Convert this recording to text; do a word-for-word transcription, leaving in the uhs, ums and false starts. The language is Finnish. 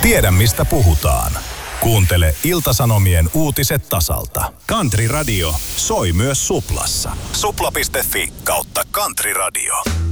Tiedä mistä puhutaan. Kuuntele Ilta-Sanomien uutiset tasalta. Country Radio soi myös Suplassa. supla piste fi kautta Country Radio.